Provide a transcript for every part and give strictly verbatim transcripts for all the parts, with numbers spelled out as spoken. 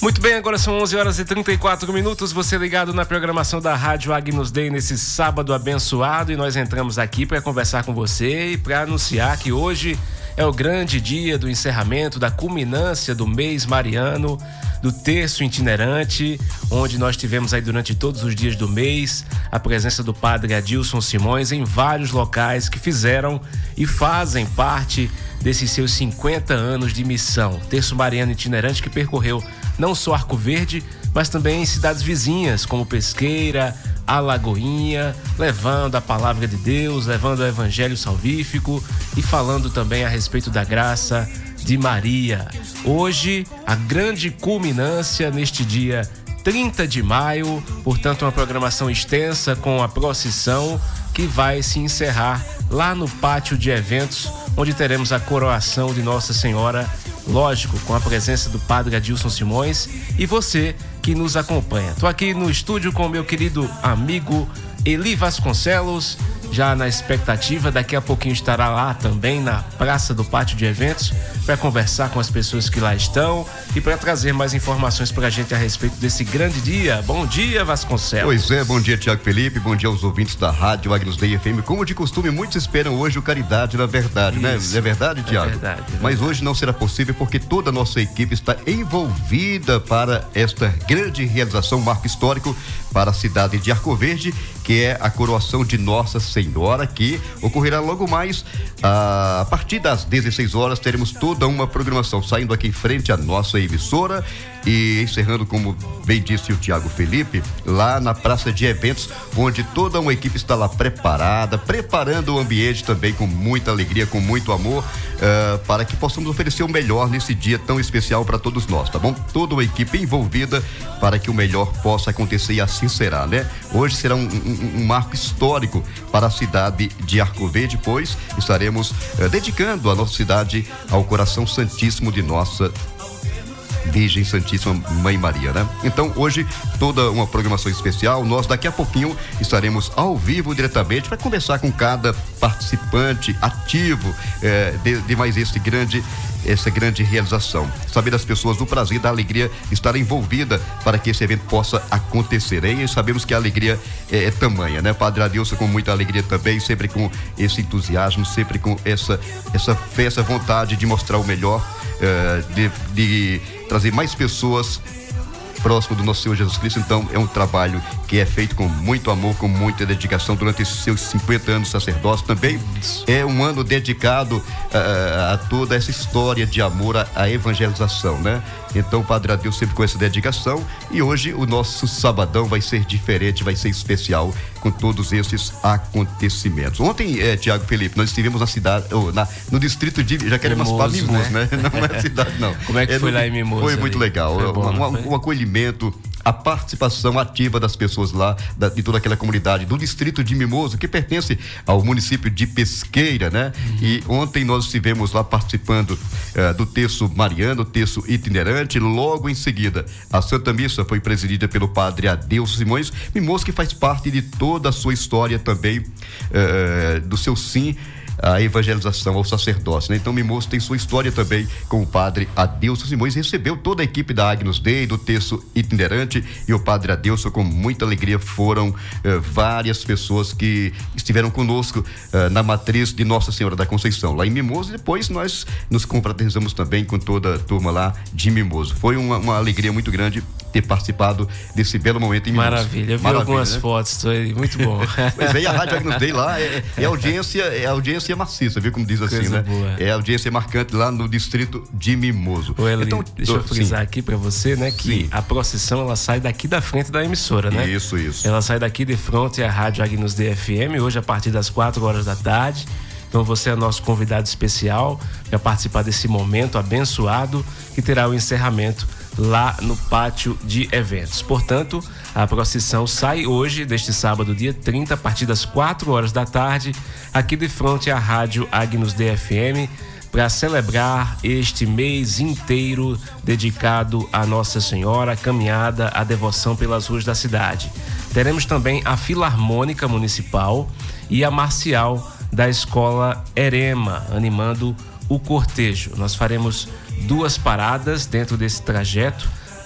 Muito bem, agora são onze horas e trinta e quatro minutos, você ligado na programação da Rádio Agnus Dei nesse sábado abençoado, e nós entramos aqui para conversar com você e para anunciar que hoje é o grande dia do encerramento, da culminância do mês mariano, do terço itinerante, onde nós tivemos aí durante todos os dias do mês a presença do padre Adilson Simões em vários locais que fizeram e fazem parte desses seus cinquenta anos de missão. Terço mariano itinerante que percorreu não só Arco Verde, mas também em cidades vizinhas, como Pesqueira, Alagoinha, levando a palavra de Deus, levando o evangelho salvífico e falando também a respeito da graça de Maria. Hoje, a grande culminância neste dia trinta de maio, portanto uma programação extensa com a procissão que vai se encerrar lá no pátio de eventos, onde teremos a coroação de Nossa Senhora, lógico, com a presença do padre Adilson Simões e você que nos acompanha. Estou aqui no estúdio com o meu querido amigo Eli Vasconcelos, já na expectativa, daqui a pouquinho estará lá também na Praça do Pátio de Eventos para conversar com as pessoas que lá estão e para trazer mais informações para a gente a respeito desse grande dia. Bom dia, Vasconcelos. Pois é, bom dia, Tiago Felipe, bom dia aos ouvintes da Rádio Agnus Dei F M. Como de costume, muitos esperam hoje o Caridade na Verdade, Isso. né? É verdade, Tiago? É verdade, é verdade. Mas hoje não será possível porque toda a nossa equipe está envolvida para esta grande realização, um marco histórico para a cidade de Arco Verde, que é a coroação de Nossa Senhora, que ocorrerá logo mais a, a partir das dezesseis horas. Teremos toda uma programação saindo aqui em frente à nossa emissora e encerrando, como bem disse o Tiago Felipe, lá na Praça de Eventos, onde toda uma equipe está lá preparada, preparando o ambiente também com muita alegria, com muito amor, uh, para que possamos oferecer o melhor nesse dia tão especial para todos nós, tá bom? Toda uma equipe envolvida para que o melhor possa acontecer, e assim será, né? Hoje será um, um, um marco histórico para a cidade de Arco Verde, pois estaremos uh, dedicando a nossa cidade ao coração santíssimo de nossa Virgem Santíssima Mãe Maria, né? Então, hoje, toda uma programação especial. Nós daqui a pouquinho estaremos ao vivo diretamente para conversar com cada participante ativo eh, de, de mais esse grande essa grande realização. Saber das pessoas do prazer, da alegria estar envolvida para que esse evento possa acontecer. E sabemos que a alegria é, é tamanha, né? Padre Adilson com muita alegria também, sempre com esse entusiasmo, sempre com essa, essa fé, essa vontade de mostrar o melhor, é, de, de trazer mais pessoas próximo do nosso Senhor Jesus Cristo. Então é um trabalho que é feito com muito amor, com muita dedicação durante esses seus cinquenta anos de sacerdócio. Também é um ano dedicado uh, a toda essa história de amor à, à evangelização, né? Então o Padre Adilson sempre com essa dedicação, e hoje o nosso sabadão vai ser diferente, vai ser especial com todos esses acontecimentos. Ontem, é, Tiago Felipe, nós estivemos na cidade, oh, na, no distrito de, já queremos falar Mimoso, né? né? Não é cidade, não. Como é que é foi no, lá em Mimoso? Foi ali? muito legal, Foi bom, um, um, um acolhimento, a participação ativa das pessoas lá, da, de toda aquela comunidade do distrito de Mimoso, que pertence ao município de Pesqueira, né? Uhum. E ontem nós estivemos lá participando uh, do terço mariano, terço itinerante. Logo em seguida, a Santa Missa foi presidida pelo padre Adilson Simões. Mimoso que faz parte de toda a sua história também, uh, do seu sim a evangelização ao sacerdócio, né? Então Mimoso tem sua história também com o padre Adilson Simões. Recebeu toda a equipe da Agnus Dei, do terço itinerante, e o padre Adilson com muita alegria. Foram eh, várias pessoas que estiveram conosco eh, na matriz de Nossa Senhora da Conceição, lá em Mimoso, e depois nós nos confraternizamos também com toda a turma lá de Mimoso. Foi uma, uma alegria muito grande ter participado desse belo momento em Mimoso. Maravilha, eu vi Maravilha, algumas né? fotos, foi muito bom. Mas aí a Rádio Agnus Dei lá é, é audiência, é audiência maciça, viu como diz assim, Coisa né? boa. É audiência marcante lá no distrito de Mimoso. Ô, Eli, então, deixa eu frisar sim. aqui pra você, né, que Sim. a procissão ela sai daqui da frente da emissora, né? Isso, isso. Ela sai daqui de frente à Rádio Agnus Dei F M, hoje a partir das quatro horas da tarde. Então você é nosso convidado especial para participar desse momento abençoado que terá o encerramento lá no pátio de eventos. Portanto, a procissão sai hoje, deste sábado, dia trinta, a partir das quatro horas da tarde, aqui de frente à Rádio Agnus Dei F M, para celebrar este mês inteiro dedicado a Nossa Senhora, a caminhada, a devoção pelas ruas da cidade. Teremos também a Filarmônica Municipal e a Marcial da Escola Erema, animando o cortejo. Nós faremos duas paradas dentro desse trajeto,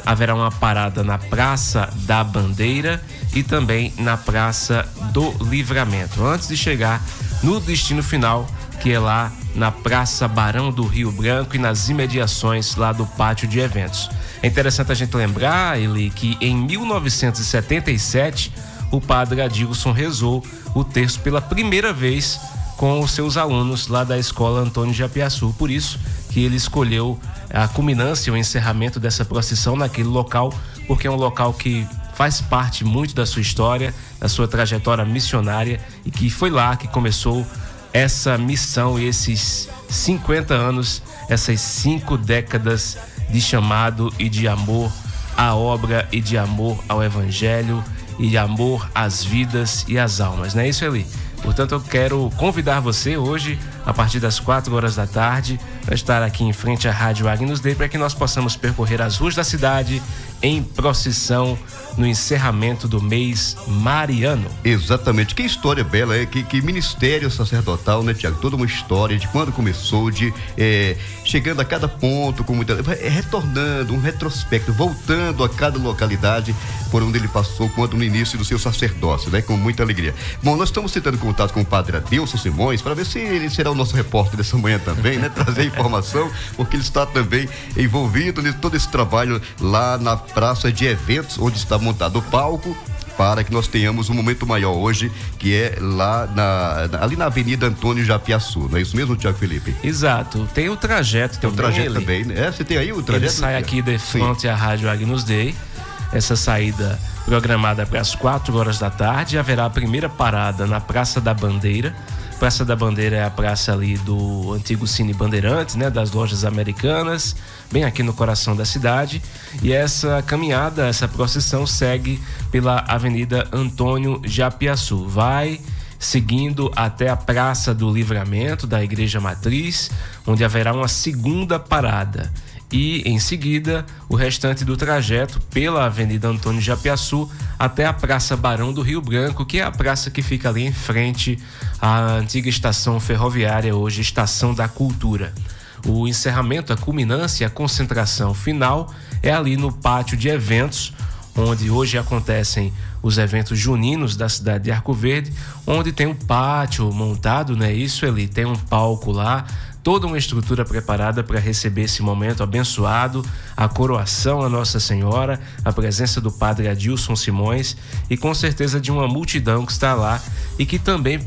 haverá uma parada na Praça da Bandeira e também na Praça do Livramento, antes de chegar no destino final, que é lá na Praça Barão do Rio Branco e nas imediações lá do pátio de eventos. É interessante a gente lembrar, Eli, que em mil novecentos e setenta e sete o padre Adilson rezou o terço pela primeira vez com os seus alunos lá da Escola Antônio de Japiaçu. Por isso que ele escolheu a culminância, o encerramento dessa procissão naquele local, porque é um local que faz parte muito da sua história, da sua trajetória missionária, e que foi lá que começou essa missão e esses cinquenta anos, essas cinco décadas de chamado e de amor à obra e de amor ao evangelho e de amor às vidas e às almas, não é isso, Eli? Portanto, eu quero convidar você hoje, a partir das quatro horas da tarde, para estar aqui em frente à Rádio Agnus Dei, para que nós possamos percorrer as ruas da cidade em procissão no encerramento do mês mariano. Exatamente, que história bela, é que, que ministério sacerdotal, né, Tiago? Toda uma história de quando começou, de é, chegando a cada ponto, com muita, é, retornando, um retrospecto, voltando a cada localidade por onde ele passou quando no início do seu sacerdócio, né, com muita alegria. Bom, nós estamos tentando contato com o padre Adilson Simões para ver se ele será o nosso repórter dessa manhã também, né, trazer informação, porque ele está também envolvido em todo esse trabalho lá na praça de eventos, onde está montado o palco, para que nós tenhamos um momento maior hoje, que é lá na, ali na Avenida Antônio Japiaçu, não é isso mesmo, Tiago Felipe? Exato, tem o trajeto tem também. Tem o trajeto ele, também, né? Você tem aí o trajeto? Ele sai aqui de frente à Rádio Agnus Dei, essa saída programada para as quatro horas da tarde, haverá a primeira parada na Praça da Bandeira. Praça da Bandeira é a praça ali do antigo Cine Bandeirantes, né, das lojas americanas, bem aqui no coração da cidade. E essa caminhada, essa procissão segue pela Avenida Antônio Japiaçu, vai seguindo até a Praça do Livramento da Igreja Matriz, onde haverá uma segunda parada. E em seguida o restante do trajeto pela Avenida Antônio Japiaçu até a Praça Barão do Rio Branco, que é a praça que fica ali em frente à antiga estação ferroviária, hoje Estação da Cultura. O encerramento, a culminância, a concentração final é ali no pátio de eventos, onde hoje acontecem os eventos juninos da cidade de Arco Verde, onde tem um pátio montado, né? Isso ali, tem um palco lá, toda uma estrutura preparada para receber esse momento abençoado, a coroação a Nossa Senhora, a presença do padre Adilson Simões e com certeza de uma multidão que está lá e que também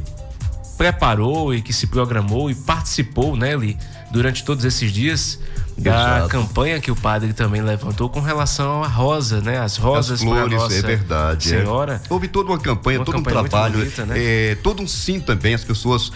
preparou e que se programou e participou, né, Eli, durante todos esses dias da Exato. campanha que o padre também levantou com relação à rosa, né? As rosas para Nossa é verdade, Senhora. É. Houve toda uma campanha, uma todo campanha um trabalho, bonita, né? é, todo um sim também, as pessoas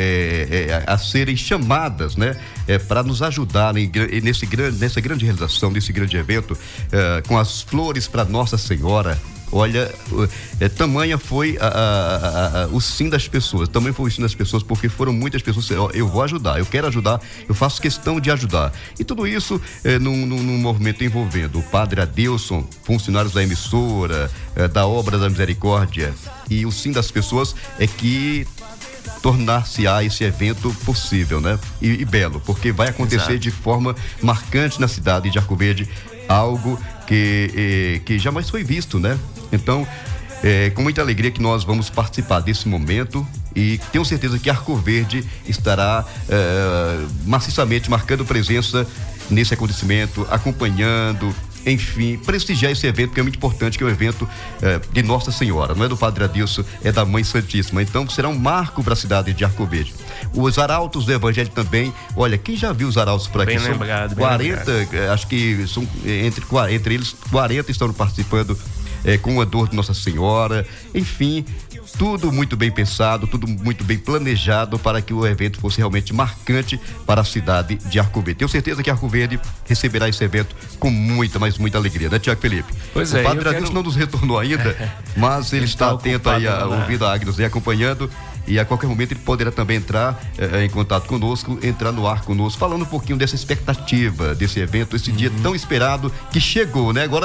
é, é, a serem chamadas, né? É, para nos ajudarem nesse grande, nessa grande realização, nesse grande evento, é, com as flores para Nossa Senhora. Olha, é, tamanha foi a, a, a, o sim das pessoas, também foi o sim das pessoas, porque foram muitas pessoas, eu, eu vou ajudar, eu quero ajudar, eu faço questão de ajudar. E tudo isso é, num, num, num movimento envolvendo o padre Adilson, funcionários da emissora, é, da Obra da Misericórdia, e o sim das pessoas é que tornar-se-á esse evento possível, né? E, e belo, porque vai acontecer Exato. de forma marcante na cidade de Arco Verde, algo que, eh, que jamais foi visto, né? Então, é com muita alegria que nós vamos participar desse momento e tenho certeza que Arco Verde estará eh, maciçamente marcando presença nesse acontecimento, acompanhando, enfim, prestigiar esse evento que é muito importante, que é o evento eh, de Nossa Senhora, não é do Padre Adilson, é da Mãe Santíssima. Então será um marco para a cidade de Arco Verde. Os arautos do Evangelho também, olha, quem já viu os arautos por aqui? Bem são lembrado, quarenta, bem lembrado. Acho que são entre, entre eles quarenta estão participando eh, com a dor de Nossa Senhora, enfim, tudo muito bem pensado, tudo muito bem planejado para que o evento fosse realmente marcante para a cidade de Arco Verde. Tenho certeza que Arco Verde receberá esse evento com muita, mas muita alegria, né, Tiago Felipe? Pois o é, Padre Adilson quero... não nos retornou ainda, mas ele, ele está, está atento aí, a, ouvindo a Agnus e acompanhando. E a qualquer momento ele poderá também entrar eh, em contato conosco, entrar no ar conosco, falando um pouquinho dessa expectativa desse evento, esse uhum. dia tão esperado que chegou, né? Agora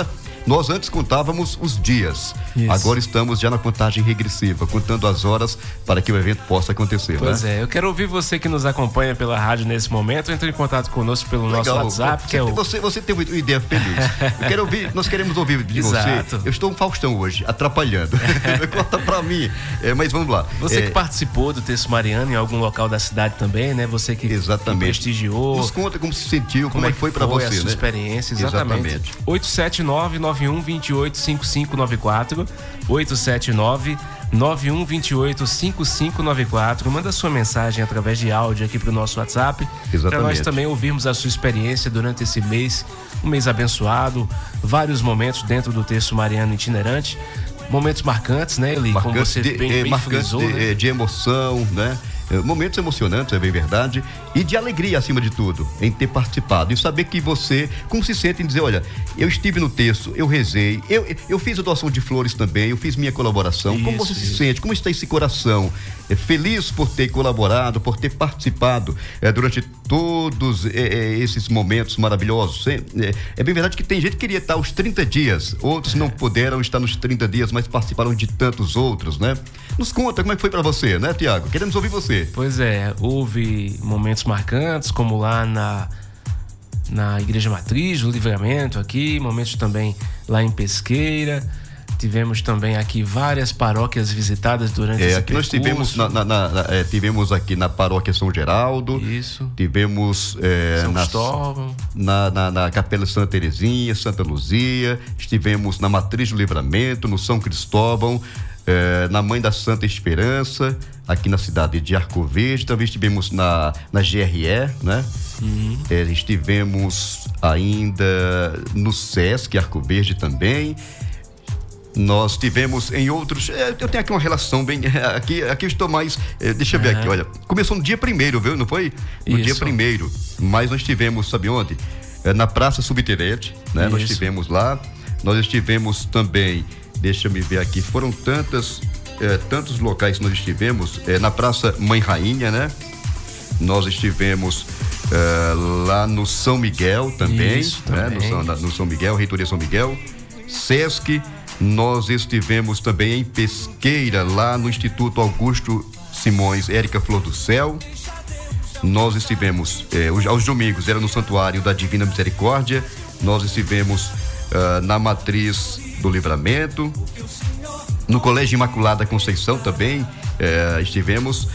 Nós antes contávamos os dias, Isso. agora estamos já na contagem regressiva, contando as horas para que o evento possa acontecer. Pois né? é, eu quero ouvir você que nos acompanha pela rádio nesse momento, entre em contato conosco pelo Legal. nosso WhatsApp, você, que é o... Você, você tem uma ideia feliz. Eu quero ouvir, nós queremos ouvir de Exato. você. Eu estou um Faustão hoje, atrapalhando. Conta pra mim, é, mas vamos lá. Você é... que participou do Texto Mariano em algum local da cidade também, né? Você que, que prestigiou. Nos conta como se sentiu, como, como é que foi, foi para você, a sua né? experiência, exatamente. exatamente. oito sete nove, nove um dois oito, cinco cinco nove quatro, oito sete nove, nove um dois oito, cinco cinco nove quatro. Manda sua mensagem através de áudio aqui pro nosso WhatsApp, para nós também ouvirmos a sua experiência durante esse mês, um mês abençoado, vários momentos dentro do Texto Mariano itinerante. Momentos marcantes, né, Eli? Marcantes Como você de, bem, é, bem marcantes frisou, de, né? de emoção, né? Momentos emocionantes, é bem verdade, e de alegria acima de tudo, em ter participado e saber que você, como se sente em dizer, olha, eu estive no texto, eu rezei, eu, eu fiz a doação de flores também, eu fiz minha colaboração. Isso, como você isso. se sente, como está esse coração? É feliz por ter colaborado, por ter participado é, durante todos é, esses momentos maravilhosos. É, é bem verdade que tem gente que queria estar os trinta dias, outros é. não puderam estar nos trinta dias, mas participaram de tantos outros, né? Nos conta como é que foi para você, né, Tiago? Queremos ouvir você. Pois é, houve momentos marcantes, como lá na, na Igreja Matriz do Livramento aqui, momentos também lá em Pesqueira. Tivemos também aqui várias paróquias visitadas durante é, esse aqui percurso. Nós tivemos, na, na, na, é, tivemos aqui na paróquia São Geraldo. Isso. Tivemos é, São na, Cristóvão. Na, na, na Capela Santa Terezinha, Santa Luzia. Estivemos na Matriz do Livramento, no São Cristóvão. É, na Mãe da Santa Esperança, aqui na cidade de Arco Verde. Também estivemos na, na G R E, né? Uhum. É, estivemos ainda no SESC, Arco Verde também. Nós tivemos em outros. É, eu tenho aqui uma relação bem. Aqui, aqui eu estou mais. É, deixa eu ver uhum. aqui, olha. Começou no dia primeiro, viu? Não foi? No Isso. dia primeiro. Mas nós estivemos, sabe onde? É, na Praça Subterrânea, né? Isso. Nós estivemos lá. Nós estivemos também. Deixa eu me ver aqui, foram tantas, é, tantos locais que nós estivemos, é, na Praça Mãe Rainha, né? Nós estivemos é, lá no São Miguel também, Isso, né? também. No, no São Miguel, Reitoria São Miguel, SESC, nós estivemos também em Pesqueira, lá no Instituto Augusto Simões Érica Flor do Céu. Nós estivemos, é, os, aos domingos, era no Santuário da Divina Misericórdia. Nós estivemos uh, na Matriz do Livramento, no Colégio Imaculada Conceição também eh, estivemos,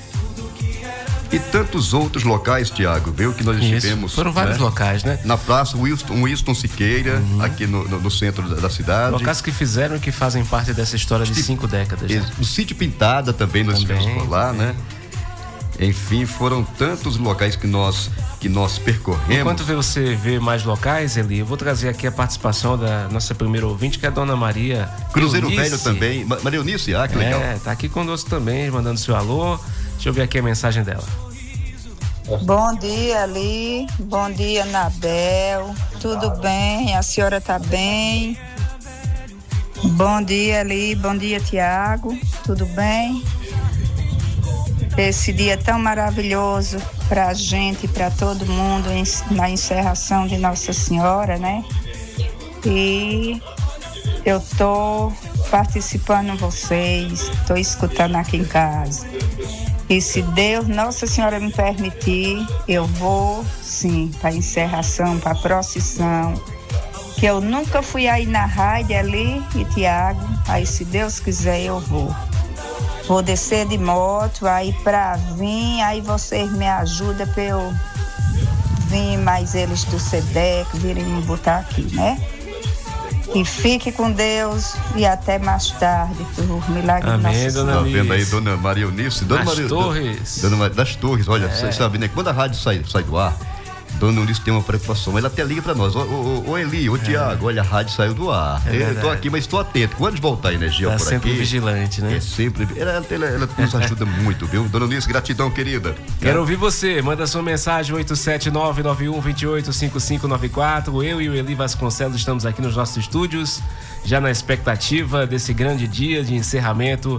e tantos outros locais, Tiago, viu, que nós estivemos. Isso. Foram vários né? locais, né? Na Praça Wilson, Wilson Siqueira, uhum. aqui no, no, no centro da, da cidade. Locais que fizeram e que fazem parte dessa história de cinco décadas. Né? No Sítio Pintada também nós também, estivemos por lá, também. né? Enfim, foram tantos locais que nós que nós percorremos. Enquanto você vê mais locais, Eli, eu vou trazer aqui a participação da nossa primeira ouvinte, que é a dona Maria Cruzeiro Eunice. Velho também. Maria Eunice, ah, que legal. É, tá aqui conosco também, mandando seu alô. Deixa eu ver aqui a mensagem dela. Bom dia, Eli. Bom dia, Anabel. Tudo bem? A senhora tá bem? Bom dia, Eli. Bom dia, Tiago. Tudo bem? Esse dia tão maravilhoso para a gente, para todo mundo, na encerração de Nossa Senhora, né? E eu tô participando vocês, tô escutando aqui em casa. E se Deus, Nossa Senhora me permitir, eu vou, sim, para a encerração, para a procissão. Que eu nunca fui aí na rádio ali, e Tiago, aí se Deus quiser eu vou. Vou descer de moto, aí pra vir, aí vocês me ajudam pra eu vir, mais eles do SEDEC virem me botar aqui, né? E fique com Deus e até mais tarde, por milagre de Nossa Senhora. Dona Tá vendo aí, dona Maria Eunice? Dona das Maria, Torres. Dona, dona, das Torres, olha, é. você sabe, né? Quando a rádio sai, sai do ar, Dona Eunice tem uma preocupação, ela até liga pra nós. Ô, ô, ô Eli, ô é. Tiago, olha, a rádio saiu do ar. É eu tô aqui, mas estou atento. Quando voltar a energia tá por aqui... sempre vigilante, né? É sempre... Ela, ela, ela nos ajuda muito, viu? Dona Eunice, gratidão, querida. Quero é. ouvir você. Manda sua mensagem, oito sete nove, nove um dois oito, cinco cinco nove quatro. Eu e o Eli Vasconcelos estamos aqui nos nossos estúdios, já na expectativa desse grande dia de encerramento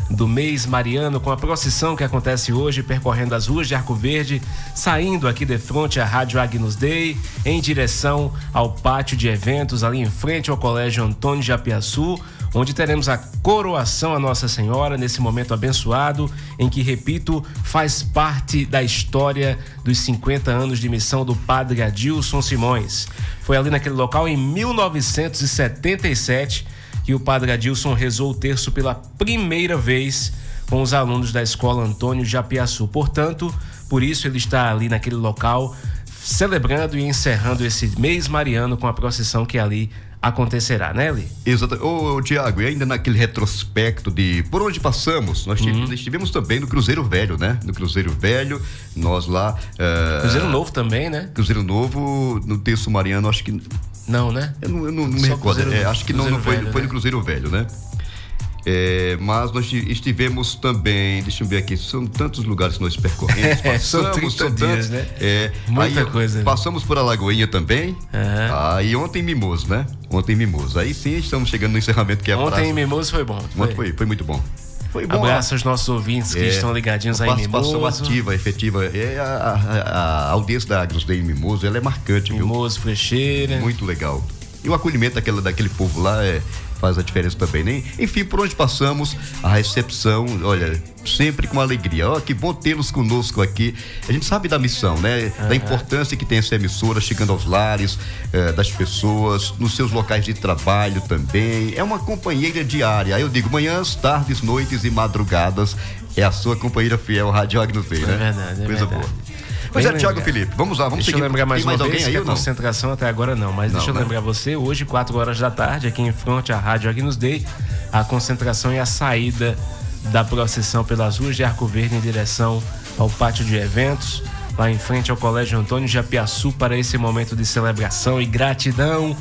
do mês mariano, com a procissão que acontece hoje, percorrendo as ruas de Arco Verde, saindo aqui de frente à Rádio Agnus Dei, em direção ao pátio de eventos, ali em frente ao Colégio Antônio de Apiaçu, onde teremos a coroação à Nossa Senhora, nesse momento abençoado, em que, repito, faz parte da história dos cinquenta anos de missão do Padre Adilson Simões. Foi ali naquele local, em mil novecentos e setenta e sete, que o Padre Adilson rezou o terço pela primeira vez com os alunos da Escola Antônio de Apiaçu. Portanto, por isso ele está ali naquele local, celebrando e encerrando esse mês mariano com a procissão que ali acontecerá, né, Eli? Exato. Ô, ô Tiago, e ainda naquele retrospecto de por onde passamos, nós uhum. estivemos também no Cruzeiro Velho, né? No Cruzeiro Velho, nós lá... Uh... Cruzeiro Novo também, né? Cruzeiro Novo, no terço mariano, acho que... Não, né? Eu não, eu não, não me recordo, é, acho que não, não foi, velho, foi né? no Cruzeiro Velho, né? É, mas nós estivemos também, deixa eu ver aqui, são tantos lugares que nós percorremos, passamos, são trinta dias, né? É, muita aí, coisa. Passamos por Alagoinha também, uhum. aí ontem em Mimoso, né? Ontem em Mimoso, aí sim estamos chegando no encerramento que é a Ontem praça. em Mimoso foi bom. Foi, foi, foi muito bom. Foi bom. Abraço aos nossos ouvintes que é, estão ligadinhos aí em Mimoso. Participação ativa, efetiva. É, a, a, a audiência da Agnus Dei em Mimoso, ela é marcante, viu? Mimoso, Frecheira. Muito legal. E o acolhimento daquele, daquele povo lá é, faz a diferença também, né? Enfim, por onde passamos, a recepção, olha, sempre com alegria. Ó, que bom tê-los conosco aqui. A gente sabe da missão, né? Uhum. Da importância que tem essa emissora chegando aos lares eh, das pessoas, nos seus locais de trabalho também. É uma companheira diária. Aí eu digo, manhãs, tardes, noites e madrugadas, é a sua companheira fiel, Rádio Agnus Dei, né? É verdade, é Coisa verdade. boa. Pois é, Thiago Felipe, vamos lá, vamos deixa seguir. Deixa eu lembrar mais Tem uma mais vez alguém que aí, a concentração até agora não, mas não, deixa eu né? lembrar você, hoje, quatro horas da tarde, aqui em frente à Rádio Agnus Dei, a concentração e a saída da procissão pelas ruas de Arco Verde em direção ao pátio de eventos, lá em frente ao Colégio Antônio de Apiaçu, para esse momento de celebração e gratidão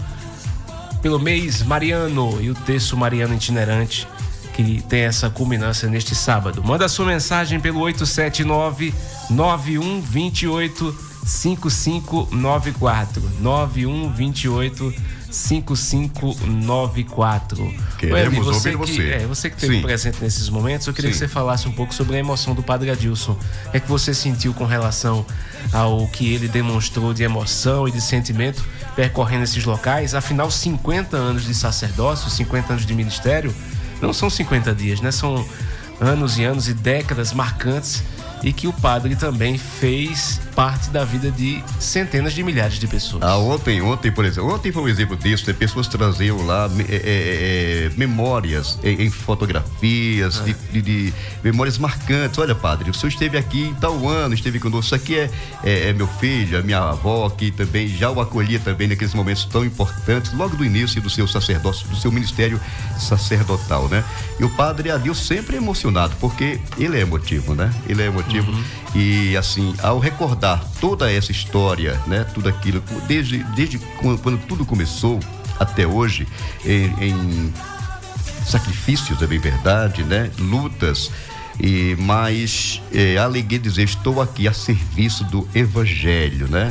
pelo mês mariano e o terço mariano itinerante, que tem essa culminância neste sábado. Manda a sua mensagem pelo oito sete nove, nove um dois oito, cinco cinco nove quatro nove um dois oito, cinco cinco nove quatro. Queremos Ué, você ouvir que, você. É, você que esteve Sim. presente nesses momentos, eu queria Sim. que você falasse um pouco sobre a emoção do Padre Adilson. O que é que você sentiu com relação ao que ele demonstrou de emoção e de sentimento percorrendo esses locais? Afinal, cinquenta anos de sacerdócio, cinquenta anos de ministério, não são cinquenta dias, né? São anos e anos e décadas marcantes, e que o padre também fez parte da vida de centenas de milhares de pessoas. Ah, ontem, ontem, por exemplo, ontem foi um exemplo disso, né? Pessoas traziam lá é, é, é, memórias em, em fotografias, é. de, de, de memórias marcantes. Olha, padre, o senhor esteve aqui em tal ano, esteve conosco. Isso aqui é, é, é meu filho, a minha avó, que também já o acolhia também naqueles momentos tão importantes, logo do início do seu sacerdócio, do seu ministério sacerdotal, né? E o padre Adilson sempre emocionado, porque ele é emotivo, né? Ele é emotivo. Uhum. E assim, ao recordar toda essa história, né, tudo aquilo, desde, desde quando, quando tudo começou até hoje, em, em sacrifícios, é bem verdade, né, lutas, e mas é, a alegria de dizer, estou aqui a serviço do Evangelho, né?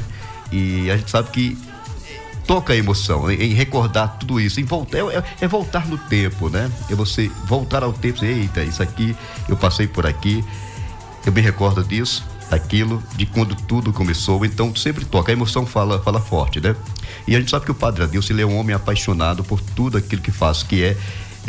E a gente sabe que toca a emoção em, em recordar tudo isso, em voltar, é, é voltar no tempo, né? É você voltar ao tempo, eita, isso aqui, eu passei por aqui. Eu me recordo disso, daquilo, de quando tudo começou, então sempre toca, a emoção fala, fala forte, né? E a gente sabe que o Padre Adilson, ele é um homem apaixonado por tudo aquilo que faz, que é,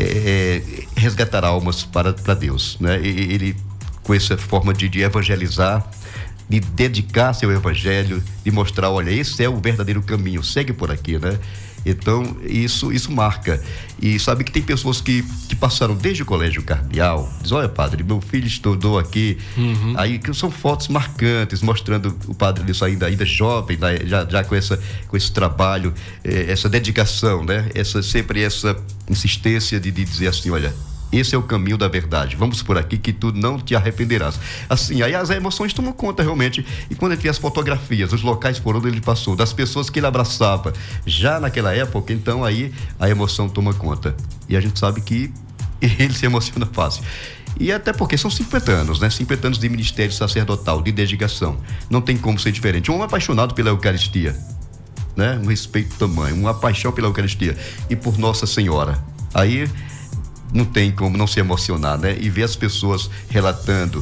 é resgatar almas para, para Deus, né? E, ele, com essa forma de, de evangelizar, de dedicar-se ao evangelho, de mostrar, olha, esse é o verdadeiro caminho, segue por aqui, né? Então, isso, isso marca. E sabe que tem pessoas que, que passaram desde o colégio cardeal, diz, olha, padre, meu filho estudou aqui. Uhum. Aí que são fotos marcantes, mostrando o padre Adilson ainda, ainda jovem, já, já com, essa, com esse trabalho, eh, essa dedicação, né? Essa, sempre essa insistência de, de dizer assim, olha, esse é o caminho da verdade, vamos por aqui que tu não te arrependerás. Assim, aí as emoções tomam conta realmente, e quando ele tem as fotografias, os locais por onde ele passou, das pessoas que ele abraçava, já naquela época, então aí a emoção toma conta, e a gente sabe que ele se emociona fácil. E até porque são cinquenta anos, né? cinquenta anos de ministério sacerdotal, de dedicação, não tem como ser diferente. Um homem apaixonado pela Eucaristia, né? Um respeito tamanho, uma paixão pela Eucaristia e por Nossa Senhora. Aí não tem como não se emocionar, né? E ver as pessoas relatando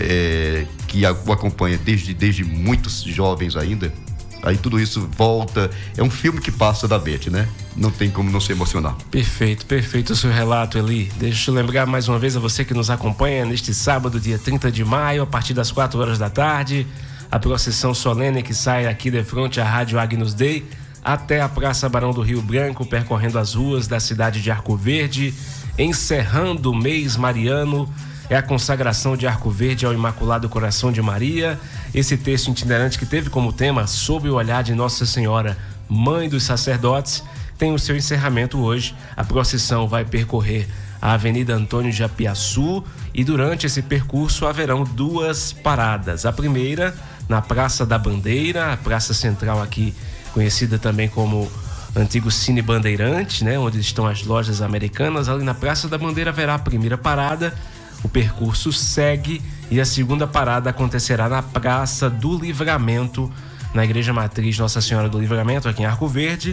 é, que o acompanha desde, desde muitos jovens ainda, aí tudo isso volta, é um filme que passa da mente, né? Não tem como não se emocionar. Perfeito, perfeito o seu relato, Eli. Deixa eu lembrar mais uma vez a você que nos acompanha neste sábado, dia trinta de maio, a partir das quatro horas da tarde, a procissão solene que sai aqui de frente à Rádio Agnus Dei até a Praça Barão do Rio Branco, percorrendo as ruas da cidade de Arco Verde, encerrando o mês mariano. É a consagração de Arco Verde ao Imaculado Coração de Maria. Esse texto itinerante que teve como tema Sob o Olhar de Nossa Senhora, Mãe dos Sacerdotes, tem o seu encerramento hoje. A procissão vai percorrer a Avenida Antônio de Apiaçu e durante esse percurso haverão duas paradas. A primeira na Praça da Bandeira, a praça central aqui conhecida também como antigo Cine Bandeirante, né, onde estão as lojas americanas. Ali na Praça da Bandeira haverá a primeira parada. O percurso segue e a segunda parada acontecerá na Praça do Livramento, na Igreja Matriz Nossa Senhora do Livramento, aqui em Arco Verde,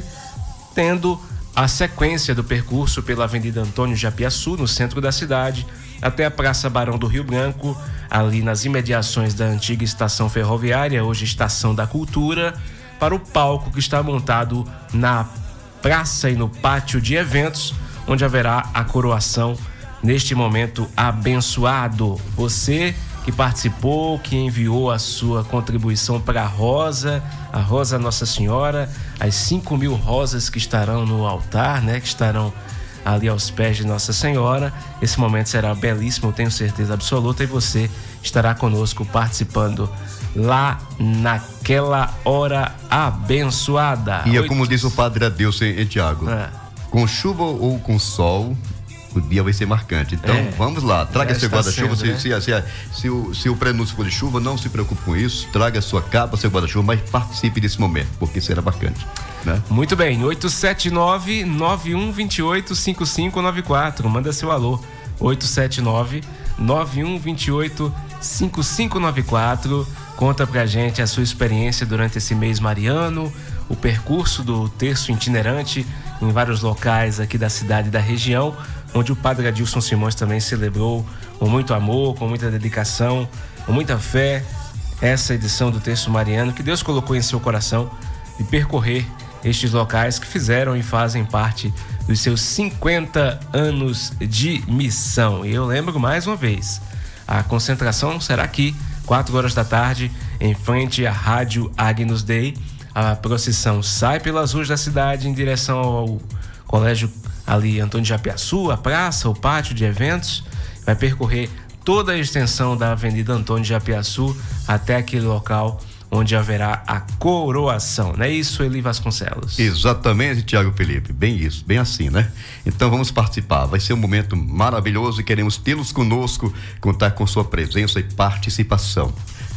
tendo a sequência do percurso pela Avenida Antônio de Apiaçu, no centro da cidade, até a Praça Barão do Rio Branco, ali nas imediações da antiga estação ferroviária, hoje Estação da Cultura, para o palco que está montado na praça e no pátio de eventos, onde haverá a coroação neste momento abençoado. Você que participou, que enviou a sua contribuição para a Rosa, a Rosa Nossa Senhora, as cinco mil rosas que estarão no altar, né, que estarão ali aos pés de Nossa Senhora. Esse momento será belíssimo, eu tenho certeza absoluta, e você estará conosco participando lá naquela hora abençoada. E é como diz o Padre Adeus em Tiago, é. com chuva ou com sol, o dia vai ser marcante. Então, é, vamos lá, traga seu guarda-chuva. Se, né? se, se, se, o, se o prenúncio for de chuva, não se preocupe com isso. Traga sua capa, seu guarda-chuva, mas participe desse momento, porque será marcante, né? Muito bem, oito sete nove, nove um dois oito, cinco cinco nove quatro. Manda seu alô. oito sete nove, nove um dois oito, cinco cinco nove quatro. Conta pra gente a sua experiência durante esse mês mariano, o percurso do terço itinerante em vários locais aqui da cidade e da região, onde o Padre Adilson Simões também celebrou com muito amor, com muita dedicação, com muita fé, essa edição do terço mariano que Deus colocou em seu coração de percorrer estes locais que fizeram e fazem parte dos seus cinquenta anos de missão. E eu lembro mais uma vez, a concentração será aqui, quatro horas da tarde, em frente à Rádio Agnus Dei. A procissão sai pelas ruas da cidade em direção ao colégio ali Antônio de Apiaçu, a praça, o pátio de eventos, vai percorrer toda a extensão da Avenida Antônio de Apiaçu até aquele local onde haverá a coroação. Não é isso, Eli Vasconcelos? Exatamente, Tiago Felipe, bem isso, bem assim, né? Então vamos participar, vai ser um momento maravilhoso e queremos tê-los conosco, contar com sua presença e participação.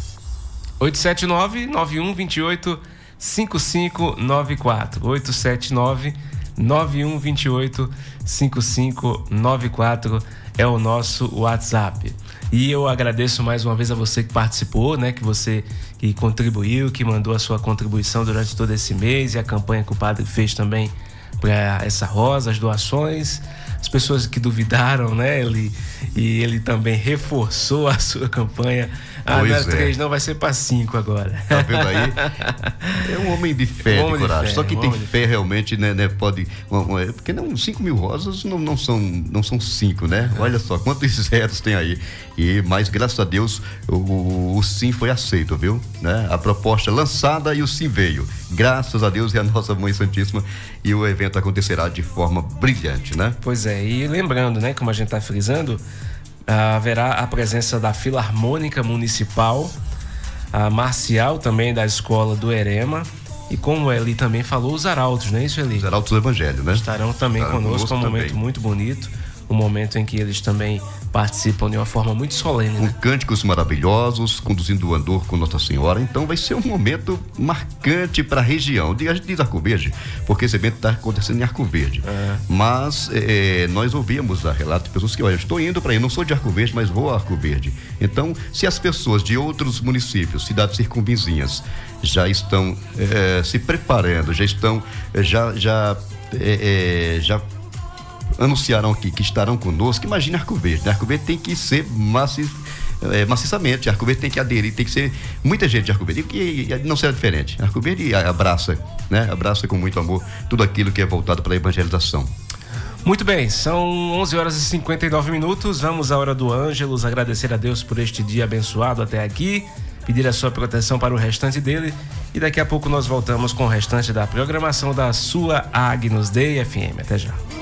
oito sete nove, nove um dois oito, cinco cinco nove quatro, oito sete nove, nove um dois oito, cinco cinco nove quatro é o nosso WhatsApp. E eu agradeço mais uma vez a você que participou, né? Que você que contribuiu, que mandou a sua contribuição durante todo esse mês, e a campanha que o padre fez também para essa rosa, as doações, as pessoas que duvidaram, né? Ele, e ele também reforçou a sua campanha. Ah, pois não é é. três, não, vai ser para cinco agora. Tá vendo aí? É um homem de fé, um de coragem. De fé, Só que um tem fé realmente, né, né? Pode. Porque não, cinco mil rosas não, não, são, não são cinco, né? Olha só quantos zeros tem aí. E, mas graças a Deus o, o, o sim foi aceito, viu? Né? A proposta lançada e o sim veio. Graças a Deus e a nossa Mãe Santíssima. E o evento acontecerá de forma brilhante, né? Pois é, e lembrando, né, como a gente está frisando, haverá a presença da Filarmônica Municipal, a Marcial também da Escola do Erema, e como ele também falou, os arautos, não é isso, Eli? Os arautos do Evangelho, né? Estarão também Estarão conosco, conosco um momento também. muito bonito, um momento em que eles também participam de uma forma muito solene, com né? cânticos maravilhosos, conduzindo o andor com Nossa Senhora. Então vai ser um momento marcante para a região. A gente diz Arco Verde, porque esse evento está acontecendo em Arco Verde. É. Mas é, nós ouvimos a relato de pessoas que, olha, estou indo para aí, não sou de Arco Verde, mas vou a Arco Verde. Então, se as pessoas de outros municípios, cidades circunvizinhas, já estão é, se preparando, já estão, já, já, é, é, já anunciaram aqui que estarão conosco, imagine Arco Verde, né? Arco Verde tem que ser maci, é, maciçamente, Arco Verde tem que aderir, tem que ser muita gente de Arco Verde, e, e não será diferente. Arco Verde abraça, né? Abraça com muito amor tudo aquilo que é voltado para a evangelização. Muito bem, são onze horas e cinquenta e nove minutos, vamos à hora do Ângelos, agradecer a Deus por este dia abençoado até aqui, pedir a sua proteção para o restante dele e daqui a pouco nós voltamos com o restante da programação da sua Agnus Dei F M. Até já.